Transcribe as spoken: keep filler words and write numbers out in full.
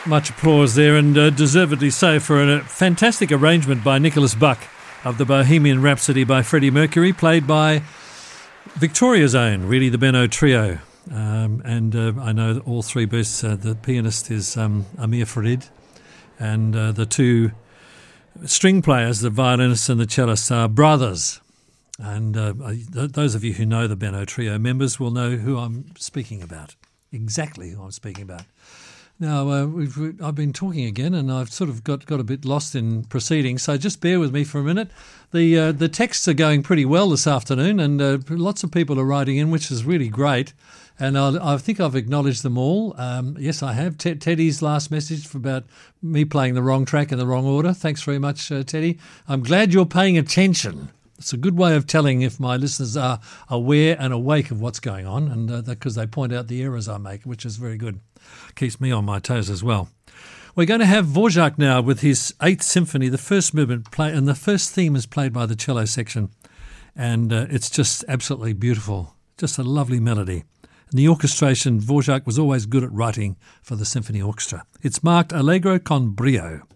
Much applause there, and uh, deservedly so, for a fantastic arrangement by Nicholas Buck of the Bohemian Rhapsody by Freddie Mercury, played by Victoria's own, really, the Benno Trio. Um, and uh, I know all three boosts. Uh, the pianist is um, Amir Farid, and uh, the two string players, the violinist and the cellist, are brothers. And uh, th- those of you who know the Benno Trio members will know who I'm speaking about, exactly who I'm speaking about. Now, uh, we've, I've been talking again, and I've sort of got, got a bit lost in proceedings, so just bear with me for a minute. The uh, the texts are going pretty well this afternoon, and uh, lots of people are writing in, which is really great, and I'll, I think I've acknowledged them all. Um, yes, I have. T- Teddy's last message about me playing the wrong track in the wrong order. Thanks very much, uh, Teddy. I'm glad you're paying attention. It's a good way of telling if my listeners are aware and awake of what's going on, and because uh, they point out the errors I make, which is very good. Keeps me on my toes as well. We're going to have Dvorak now with his Eighth Symphony, the first movement, play, and the first theme is played by the cello section, and uh, it's just absolutely beautiful, just a lovely melody. And the orchestration, Dvorak was always good at writing for the symphony orchestra. It's marked Allegro con brio.